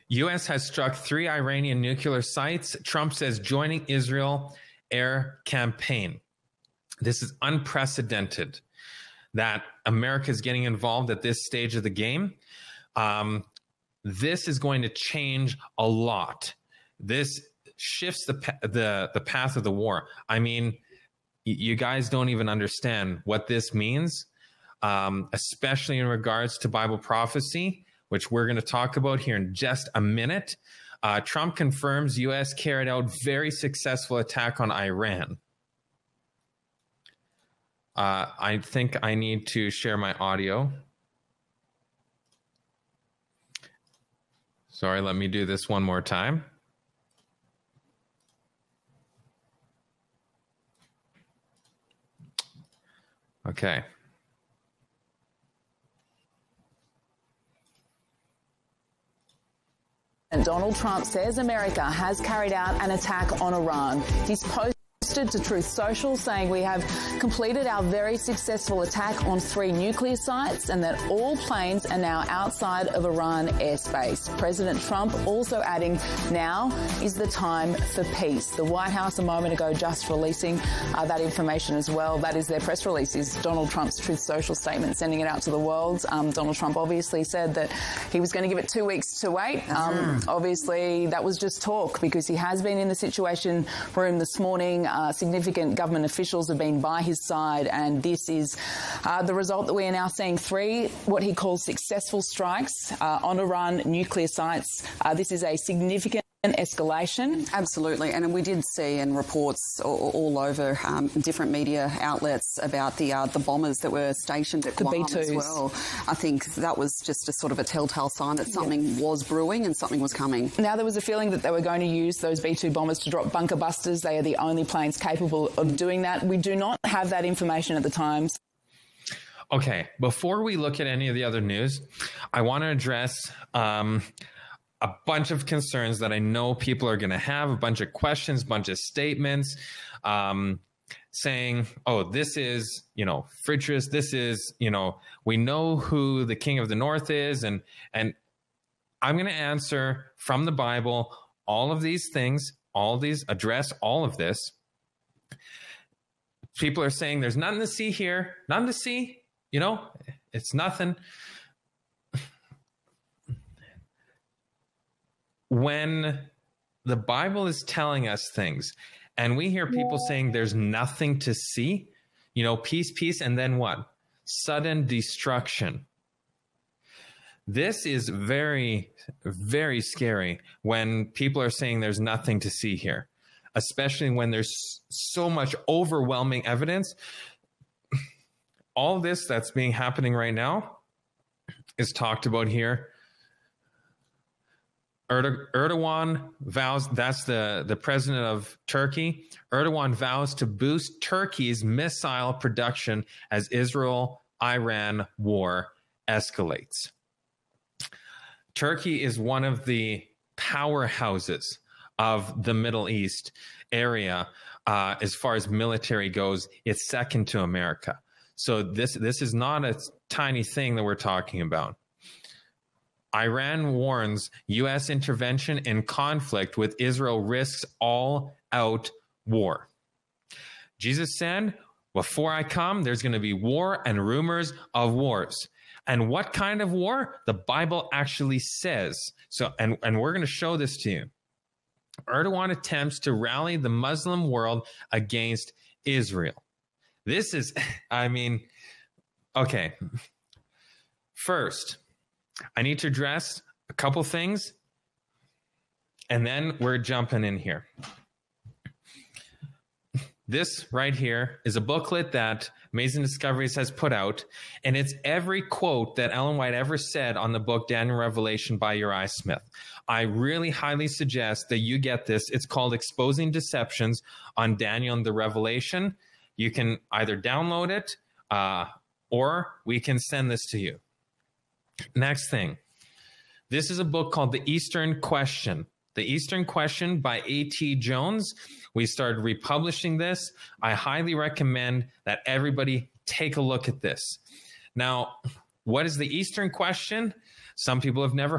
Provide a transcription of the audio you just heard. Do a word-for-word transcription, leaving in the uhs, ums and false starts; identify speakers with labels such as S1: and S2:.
S1: U S has struck three Iranian nuclear sites. Trump says joining Israel air campaign. This is unprecedented that America is getting involved at this stage of the game. Um, this is going to change a lot. This shifts the, the, the path of the war. I mean, you guys don't even understand what this means, um, especially in regards to Bible prophecy, which we're going to talk about here in just a minute. Uh, Trump confirms U S carried out very successful attack on Iran. Uh, I think I need to share my audio. Sorry, let me do this one more time. Okay.
S2: And Donald Trump says America has carried out an attack on Iran. He's posted to Truth Social saying we have completed our very successful attack on three nuclear sites and that all planes are now outside of Iran airspace. President Trump also adding now is the time for peace. The White House a moment ago just releasing uh, that information as well. That is their press release, is Donald Trump's Truth Social statement, sending it out to the world. Um, Donald Trump obviously said that he was going to give it two weeks to wait. Um, mm. Obviously, that was just talk because he has been in the Situation Room this morning. Uh, significant government officials have been by his side, and this is uh, the result that we are now seeing three, what he calls successful strikes uh, on Iran nuclear sites. Uh, this is a significant escalation.
S3: Absolutely, and we did see in reports all, all over um, different media outlets about the uh, the bombers that were stationed at Guam as well. I think that was just a sort of a telltale sign that something yeah. was brewing and something was coming.
S2: Now, there was a feeling that they were going to use those B two bombers to drop bunker busters. They are the only planes capable of doing that. We do not have that information at the time.
S1: Okay, before we look at any of the other news, I want to address um, a bunch of concerns that I know people are going to have, a bunch of questions, a bunch of statements um, saying, oh, this is, you know, frigid. This is, you know, we know who the king of the north is. And, and I'm going to answer from the Bible all of these things, all these, address all of this. People are saying there's nothing to see here, nothing to see, you know, it's nothing. When the Bible is telling us things and we hear people saying there's nothing to see, you know, peace, peace, and then what? Sudden destruction. This is very, very scary when people are saying there's nothing to see here, especially when there's so much overwhelming evidence. All this that's being happening right now is talked about here. Erdogan vows, that's the, the president of Turkey. Erdogan vows to boost Turkey's missile production as Israel-Iran war escalates. Turkey is one of the powerhouses of the Middle East area. Uh, as far as military goes, it's second to America. So this, this is not a tiny thing that we're talking about. Iran warns U S intervention in conflict with Israel risks all-out war. Jesus said, before I come, there's going to be war and rumors of wars. And what kind of war? The Bible actually says. So, and, and we're going to show this to you. Erdogan attempts to rally the Muslim world against Israel. This is, I mean, okay. First, I need to address a couple things, and then we're jumping in here. This right here is a booklet that Amazing Discoveries has put out, and it's every quote that Ellen White ever said on the book Daniel Revelation by Uriah Smith. I really highly suggest that you get this. It's called Exposing Deceptions on Daniel and the Revelation. You can either download it uh, or we can send this to you. Next thing, this is a book called The Eastern Question. The Eastern Question by A T Jones. We started republishing this. I highly recommend that everybody take a look at this. Now, what is the Eastern Question? Some people have never